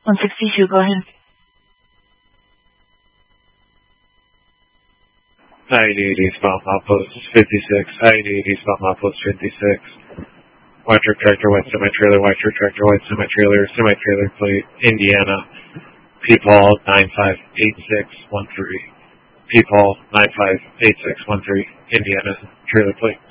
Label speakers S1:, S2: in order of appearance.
S1: 162, go ahead.
S2: I-80 eastbound Milepost 56. I-80 eastbound Milepost 56. White truck tractor, white semi-trailer, white truck tractor, white semi-trailer plate, Indiana. P-Paul 958613. P-Paul 958613, Indiana, trailer plate.